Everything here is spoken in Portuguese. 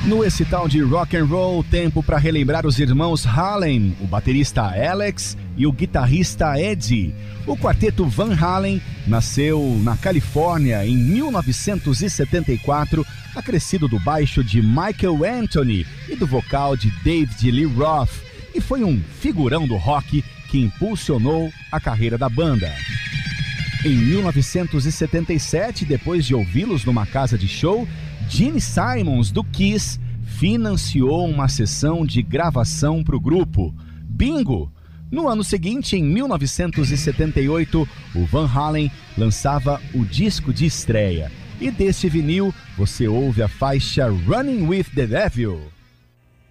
No esse tal de rock and roll, tempo para relembrar os irmãos Halen, o baterista Alex e o guitarrista Eddie. O quarteto Van Halen nasceu na Califórnia em 1974, acrescido do baixo de Michael Anthony e do vocal de David Lee Roth, e foi um figurão do rock que impulsionou a carreira da banda. Em 1977, depois de ouvi-los numa casa de show, Gene Simmons, do Kiss, financiou uma sessão de gravação para o grupo. Bingo! No ano seguinte, em 1978, o Van Halen lançava o disco de estreia. E desse vinil, você ouve a faixa Running with the Devil.